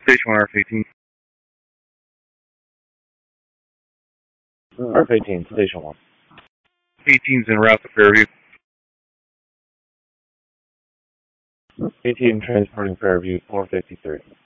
Station 1, RF-18. RF-18, Station 1. 18's en route to Fairview. 18 transporting Fairview 453.